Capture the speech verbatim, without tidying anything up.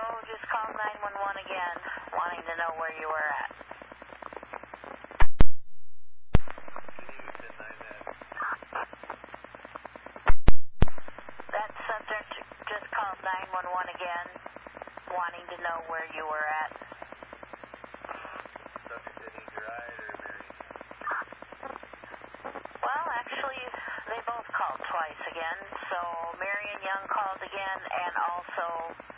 just called nine one one again, wanting to know where you were at. That subject just called nine one one again, wanting to know where you were at. Subject that needs your ride or Marion? Well, actually, they both called twice again. So Marion Young called again, and also